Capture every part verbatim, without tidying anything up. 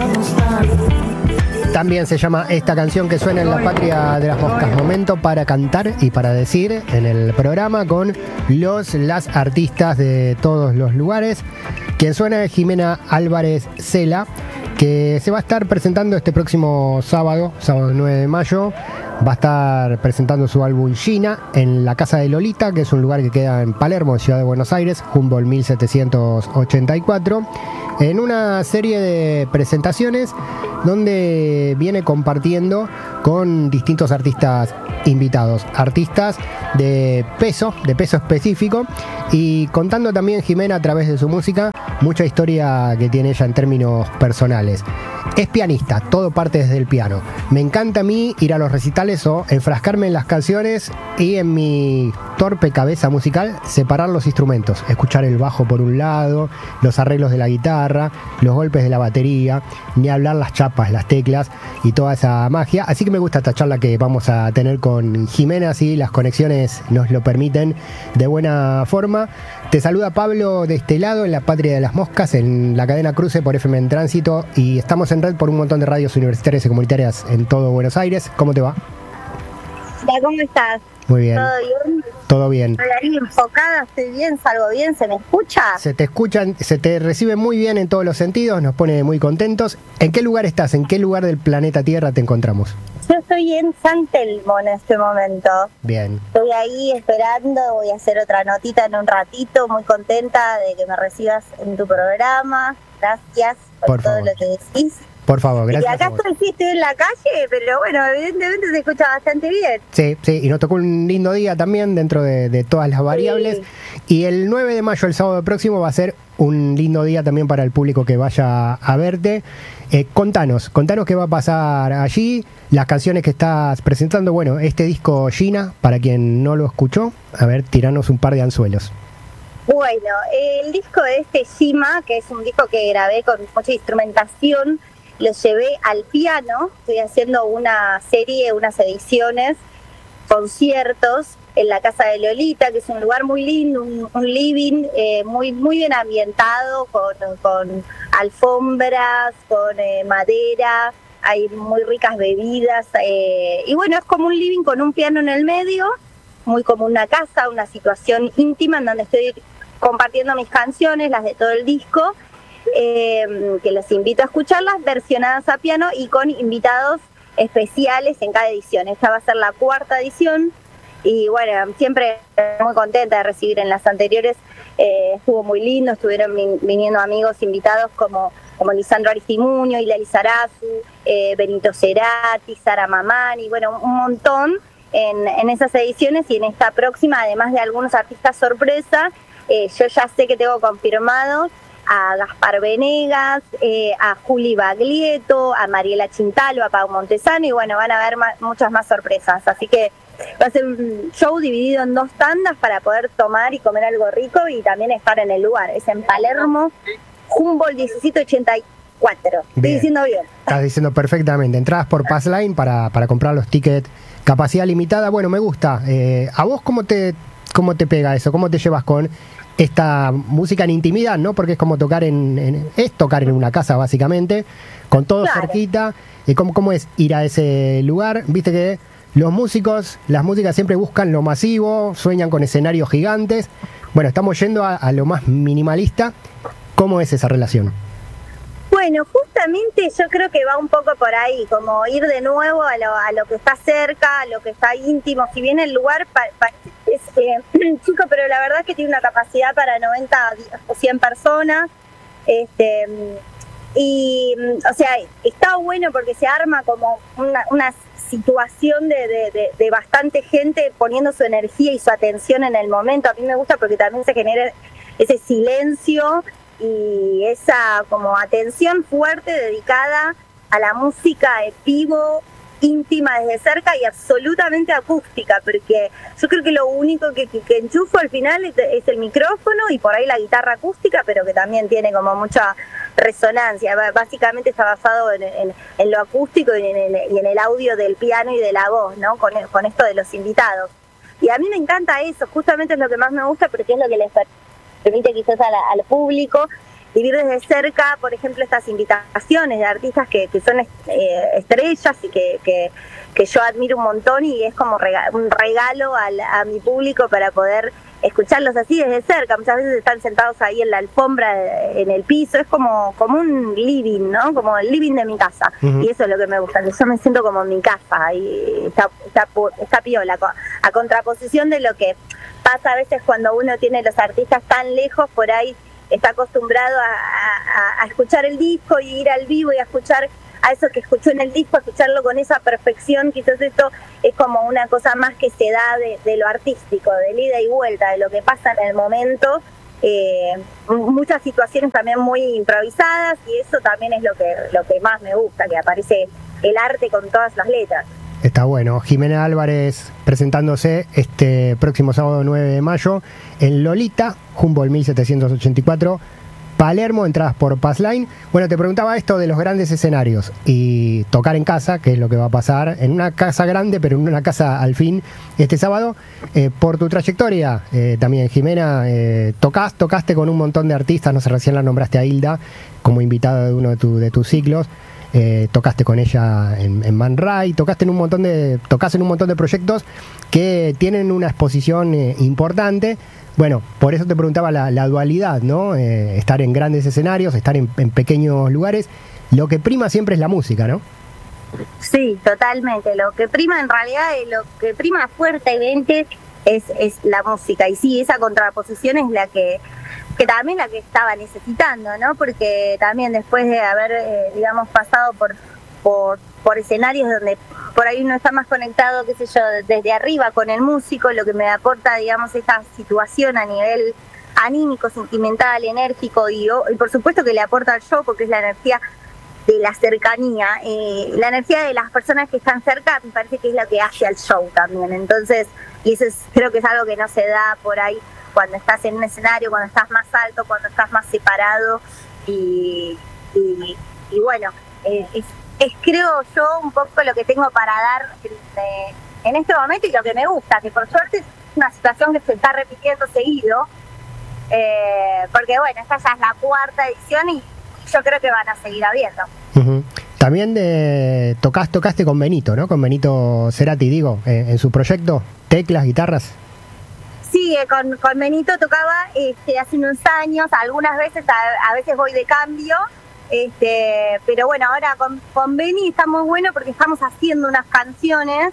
También se llama esta canción que suena en La Patria de las Moscas. Momento para cantar y para decir en el programa con los, las artistas de todos los lugares. Quien suena es Jimena Álvarez Cela, que se va a estar presentando este próximo sábado, sábado nueve de mayo. Va a estar presentando su álbum Gina en la Casa de Lolita, que es un lugar que queda en Palermo, Ciudad de Buenos Aires, Humboldt mil setecientos ochenta y cuatro, en una serie de presentaciones donde viene compartiendo con distintos artistas invitados, artistas de peso, de peso específico, y contando también Jimena a través de su música mucha historia que tiene ella en términos personales. Es pianista, todo parte desde el piano. Me encanta a mí ir a los recitales o enfrascarme en las canciones y en mi torpe cabeza musical separar los instrumentos, escuchar el bajo por un lado, los arreglos de la guitarra, los golpes de la batería, ni hablar las chapas, las teclas y toda esa magia. Así que me gusta esta charla que vamos a tener con Jimena, si las conexiones nos lo permiten de buena forma. Te saluda Pablo de este lado, en La Patria de las Moscas, en la cadena Cruce por F M en Tránsito, y estamos en red por un montón de radios universitarias y comunitarias en todo Buenos Aires. ¿Cómo te va? Hola, ¿cómo estás? Muy bien. ¿Todo bien? Todo bien. Estoy ahí enfocada, estoy bien, salgo bien, ¿se me escucha? Se te escuchan, se te recibe muy bien en todos los sentidos, nos pone muy contentos. ¿En qué lugar estás? ¿En qué lugar del planeta Tierra te encontramos? Yo estoy en San Telmo en este momento. Bien. Estoy ahí esperando, voy a hacer otra notita en un ratito, muy contenta de que me recibas en tu programa. Gracias por, por todo favor. lo que decís. Por favor, gracias. Y acá estoy, sí, estoy en la calle, pero bueno, evidentemente se escucha bastante bien. Sí, sí, y nos tocó un lindo día también dentro de, de todas las variables. Sí. Y el nueve de mayo, el sábado próximo, va a ser un lindo día también para el público que vaya a verte. Eh, contanos, contanos qué va a pasar allí, las canciones que estás presentando. Bueno, este disco Gina, para quien no lo escuchó, a ver, tiranos un par de anzuelos. Bueno, el disco de este Shima, que es un disco que grabé con mucha instrumentación, lo llevé al piano. Estoy haciendo una serie, unas ediciones, conciertos en la Casa de Lolita, que es un lugar muy lindo, un, un living eh, muy muy bien ambientado, con, con alfombras, con eh, madera, hay muy ricas bebidas, eh, y bueno, es como un living con un piano en el medio, muy como una casa, una situación íntima en donde estoy compartiendo mis canciones, las de todo el disco, eh, que los invito a escucharlas, versionadas a piano y con invitados especiales en cada edición. Esta va a ser la cuarta edición y bueno, siempre muy contenta de recibir. En las anteriores eh, estuvo muy lindo, estuvieron viniendo amigos invitados como, como Lisandro Aristimuño, Ilia Lizarazu, eh, Benito Cerati, Sara Mamani, bueno, un montón en, en esas ediciones. Y en esta próxima, además de algunos artistas sorpresa, eh, yo ya sé que tengo confirmados a Gaspar Venegas, eh, a Juli Baglietto, a Mariela Chintalo, a Pau Montesano, y bueno, van a haber más, muchas más sorpresas. Así que va a ser un show dividido en dos tandas para poder tomar y comer algo rico y también estar en el lugar. Es en Palermo, Humboldt diecisiete ochenta y cuatro. Estoy diciendo bien. Estás diciendo perfectamente. Entradas por Passline para, para comprar los tickets, capacidad limitada. Bueno, me gusta. Eh, ¿A vos cómo te, cómo te pega eso? ¿Cómo te llevas con esta música en intimidad, ¿no? Porque es como tocar en, en es tocar en una casa básicamente, con todo claro. cerquita. ¿Y cómo, cómo es ir a ese lugar? Viste que los músicos, las músicas siempre buscan lo masivo, sueñan con escenarios gigantes. Bueno, estamos yendo a, a lo más minimalista. ¿Cómo es esa relación? Bueno, justamente yo creo que va un poco por ahí, como ir de nuevo a lo, a lo que está cerca, a lo que está íntimo. Si bien el lugar pa, pa, es eh, chico, pero la verdad es que tiene una capacidad para noventa o cien personas. Este, y, o sea, está bueno porque se arma como una, una situación de, de, de, de bastante gente poniendo su energía y su atención en el momento. A mí me gusta porque también se genera ese silencio y esa como atención fuerte dedicada a la música en vivo, íntima desde cerca y absolutamente acústica, porque yo creo que lo único que, que, que enchufo al final es, es el micrófono y por ahí la guitarra acústica, pero que también tiene como mucha resonancia. Básicamente está basado en, en, en lo acústico y en, el, y en el audio del piano y de la voz, ¿no? Con, con esto de los invitados. Y a mí me encanta eso, justamente es lo que más me gusta porque es lo que les permite quizás a la, al público vivir desde cerca, por ejemplo, estas invitaciones de artistas que, que son eh, estrellas y que, que, que yo admiro un montón, y es como rega- un regalo al, a mi público para poder escucharlos así desde cerca. Muchas veces están sentados ahí en la alfombra, en el piso, es como, como un living, ¿no? Como el living de mi casa. Uh-huh. Y eso es lo que me gusta, que yo me siento como en mi casa, y está, está, está piola, a contraposición de lo que pasa a veces cuando uno tiene los artistas tan lejos, por ahí está acostumbrado a, a, a escuchar el disco y ir al vivo y a escuchar a eso que escuchó en el disco, escucharlo con esa perfección. Quizás esto es como una cosa más que se da de, de lo artístico, del ida y vuelta, de lo que pasa en el momento. Eh, muchas situaciones también muy improvisadas, y eso también es lo que, lo que más me gusta, que aparece el arte con todas las letras. Está bueno. Jimena Álvarez presentándose este próximo sábado nueve de mayo en Lolita, Humboldt mil setecientos ochenta y cuatro, Palermo, entradas por Passline. Bueno, te preguntaba esto de los grandes escenarios y tocar en casa, que es lo que va a pasar en una casa grande, pero en una casa al fin este sábado. Eh, por tu trayectoria eh, también, Jimena, eh, tocás, tocaste con un montón de artistas, no sé, recién la nombraste a Hilda como invitada de uno de, tu, de tus ciclos. Eh, tocaste con ella en, en Man Ray, tocaste en un montón de, tocás en un montón de proyectos que tienen una exposición eh, importante. Bueno, por eso te preguntaba la, la dualidad, ¿no? Eh, estar en grandes escenarios, estar en, en pequeños lugares. Lo que prima siempre es la música, ¿no? Sí, totalmente. Lo que prima en realidad, lo que prima fuertemente es, es la música. Y sí, esa contraposición es la que que también la que estaba necesitando, ¿no? Porque también después de haber, eh, digamos, pasado por, por por escenarios donde por ahí uno está más conectado, qué sé yo, desde arriba con el músico, lo que me aporta, digamos, esta situación a nivel anímico, sentimental, enérgico, y, y por supuesto que le aporta al show, porque es la energía de la cercanía, eh, la energía de las personas que están cerca, me parece que es la que hace al show también. Entonces, y eso es, creo que es algo que no se da por ahí cuando estás en un escenario, cuando estás más alto, cuando estás más separado, y, y, y bueno, eh, es, es creo yo un poco lo que tengo para dar eh, en este momento, y lo que me gusta, que por suerte es una situación que se está repitiendo seguido, eh, porque bueno, esta ya es la cuarta edición y yo creo que van a seguir habiendo. Uh-huh. También de, tocas, tocaste con Benito, ¿no? Con Benito Cerati, digo, eh, en su proyecto, teclas, guitarras. Sí, con, con Benito tocaba este, hace unos años, algunas veces, a, a veces voy de cambio, este, pero bueno, ahora con, con Beni está muy bueno porque estamos haciendo unas canciones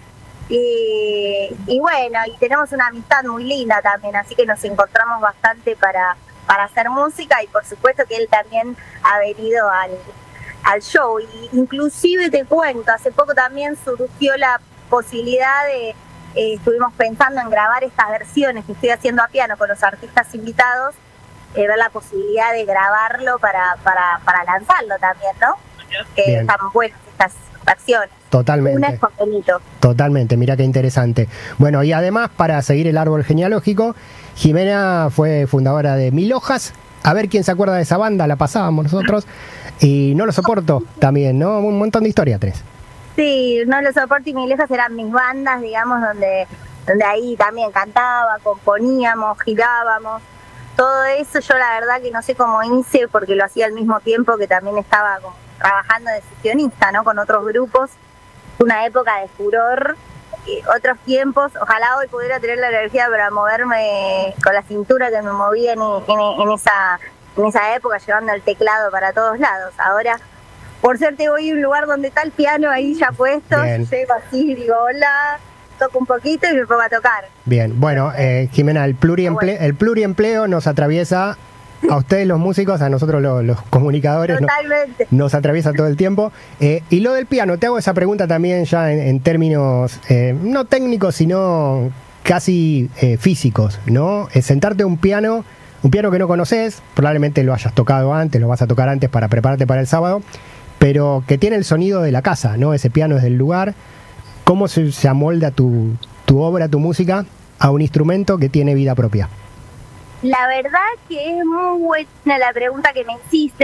y, y bueno, y tenemos una amistad muy linda también, así que nos encontramos bastante para, para hacer música, y por supuesto que él también ha venido al, al show. Y inclusive te cuento, hace poco también surgió la posibilidad de... Eh, estuvimos pensando en grabar estas versiones que estoy haciendo a piano con los artistas invitados, eh, ver la posibilidad de grabarlo para, para, para lanzarlo también, ¿no? Que eh, están buenas estas versiones. Totalmente. Una es con Benito. Totalmente, mira qué interesante. Bueno, y además, para seguir el árbol genealógico, Jimena fue fundadora de Mil Hojas. A ver quién se acuerda de esa banda, la pasábamos nosotros. Y No Lo Soporto también, ¿no? Un montón de historia tenés. Sí, No Lo Soporto y Mil Hojas eran mis bandas, digamos, donde donde ahí también cantaba, componíamos, girábamos, todo eso. Yo la verdad que no sé cómo hice, porque lo hacía al mismo tiempo que también estaba como trabajando de sesionista, ¿no? Con otros grupos. Una época de furor, eh, otros tiempos. Ojalá hoy pudiera tener la energía para moverme con la cintura que me movía en, en, en, esa, en esa época, llevando el teclado para todos lados. Ahora... por suerte voy a un lugar donde está el piano ahí ya puesto, llego así, digo hola, toco un poquito y me pongo a tocar. Bien, bueno, eh, Jimena, el pluriempleo, bueno. el pluriempleo nos atraviesa a ustedes los músicos, a nosotros los, los comunicadores, Totalmente. Nos, nos atraviesa todo el tiempo. Eh, y lo del piano, te hago esa pregunta también ya en, en términos eh, no técnicos, sino casi eh, físicos, ¿no? Eh, sentarte a un piano, un piano que no conoces, probablemente lo hayas tocado antes, lo vas a tocar antes para prepararte para el sábado, pero que tiene el sonido de la casa, ¿no? Ese piano es del lugar. ¿Cómo se, se amolda tu, tu obra, tu música, a un instrumento que tiene vida propia? La verdad que es muy buena la pregunta que me hiciste,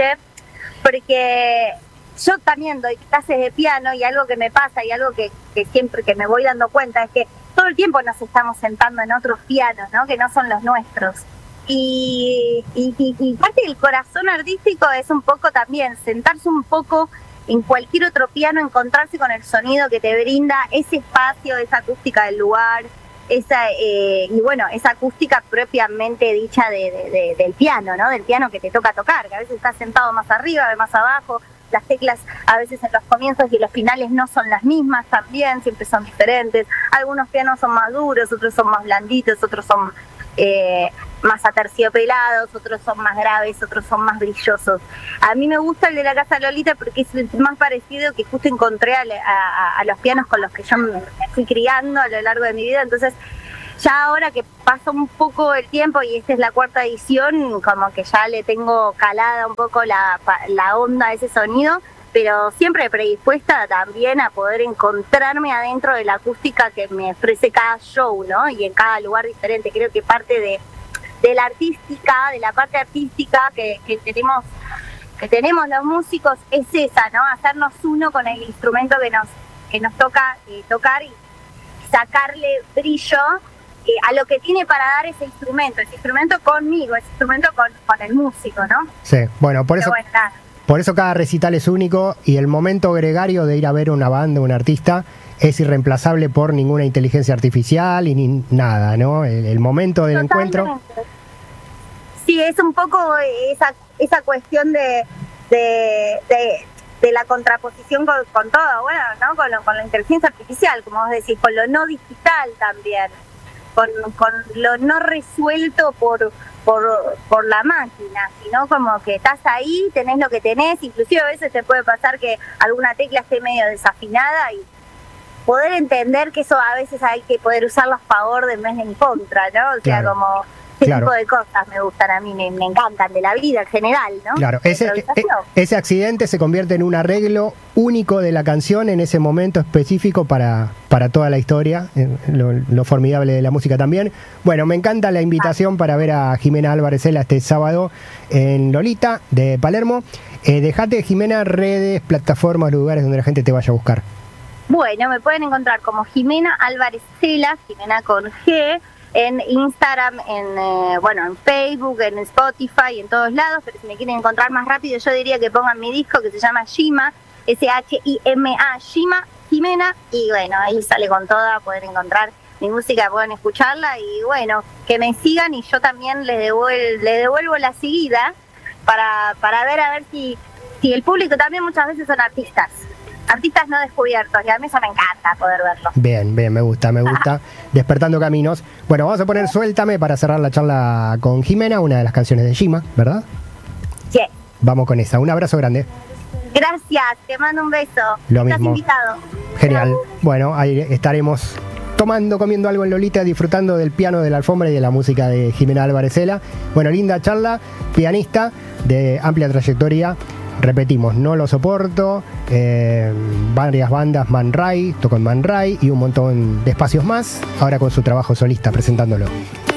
porque yo también doy clases de piano, y algo que me pasa, y algo que, que siempre que me voy dando cuenta, es que todo el tiempo nos estamos sentando en otros pianos, ¿no? Que no son los nuestros. Y, y, y, y parte del corazón artístico es un poco también sentarse un poco en cualquier otro piano, encontrarse con el sonido que te brinda ese espacio, esa acústica del lugar, esa eh, y bueno, esa acústica propiamente dicha de, de, de, del piano, ¿no? Del piano que te toca tocar, que a veces estás sentado más arriba, más abajo, las teclas a veces en los comienzos y los finales no son las mismas también, siempre son diferentes, algunos pianos son más duros, otros son más blanditos, otros son eh, más aterciopelados, otros son más graves, otros son más brillosos. A mí me gusta el de la Casa Lolita porque es el más parecido que justo encontré a, a, a los pianos con los que yo me fui criando a lo largo de mi vida, entonces ya ahora que pasó un poco el tiempo y esta es la cuarta edición, como que ya le tengo calada un poco la, la onda de ese sonido, pero siempre predispuesta también a poder encontrarme adentro de la acústica que me ofrece cada show, ¿no? Y en cada lugar diferente. Creo que parte de, de la artística, de la parte artística que, que tenemos que tenemos los músicos es esa, ¿no? Hacernos uno con el instrumento que nos que nos toca eh, tocar y sacarle brillo eh, a lo que tiene para dar ese instrumento, ese instrumento conmigo, ese instrumento con, con el músico, ¿no? Sí, bueno, por eso... Bueno, nada. Por eso cada recital es único y el momento gregario de ir a ver una banda, un artista, es irreemplazable por ninguna inteligencia artificial y ni nada, ¿no? El, el momento del Totalmente. encuentro. Sí, es un poco esa esa cuestión de de, de, de la contraposición con, con todo, bueno, ¿no? Con, lo, con la inteligencia artificial, como vos decís, con lo no digital también, con, con lo no resuelto por... Por, por la máquina, sino como que estás ahí, tenés lo que tenés, inclusive a veces te puede pasar que alguna tecla esté medio desafinada y poder entender que eso a veces hay que poder usarlo a favor en vez de en contra, ¿no? O sea, claro, como ese claro. tipo de cosas me gustan a mí, me, me encantan de la vida en general, ¿no? Claro, ese, ese accidente se convierte en un arreglo único de la canción en ese momento específico para, para toda la historia, lo, lo formidable de la música también. Bueno, me encanta la invitación para ver a Jimena Álvarez Cela este sábado en Lolita de Palermo. Eh, dejate, Jimena, redes, plataformas, lugares donde la gente te vaya a buscar. Bueno, me pueden encontrar como Jimena Álvarez Cela, Jimena con G, en Instagram, en eh, bueno, en Facebook, en Spotify, en todos lados, pero si me quieren encontrar más rápido, yo diría que pongan mi disco que se llama Shima, S H I M A, Shima, Jimena, y bueno, ahí sale con toda, poder encontrar mi música, pueden escucharla, y bueno, que me sigan y yo también les devuelvo, les devuelvo la seguida para, para ver a ver si, si el público también muchas veces son artistas. Artistas no descubiertos, y a mí eso me encanta poder verlo. Bien, bien, me gusta, me gusta. Despertando Caminos. Bueno, vamos a poner Suéltame para cerrar la charla con Jimena, una de las canciones de Shima, ¿verdad? Sí. Vamos con esa. Un abrazo grande. Gracias, te mando un beso. Lo Estás mismo. invitado. Genial. Chau. Bueno, ahí estaremos tomando, comiendo algo en Lolita, disfrutando del piano, de la alfombra y de la música de Jimena Álvarez Cela. Bueno, linda charla, pianista de amplia trayectoria. Repetimos, No Lo Soporto, eh, varias bandas, Man Ray, tocó en Man Ray y un montón de espacios más, ahora con su trabajo solista presentándolo.